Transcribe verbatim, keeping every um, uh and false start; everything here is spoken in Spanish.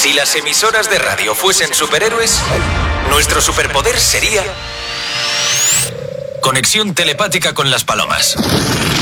Si las emisoras de radio fuesen superhéroes, nuestro superpoder sería conexión telepática con las palomas.